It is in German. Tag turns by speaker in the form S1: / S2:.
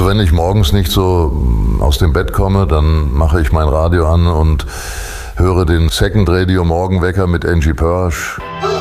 S1: Also wenn ich morgens nicht so aus dem Bett komme, dann mache ich mein Radio an und höre den Second Radio Morgenwecker mit Angie Pörsch.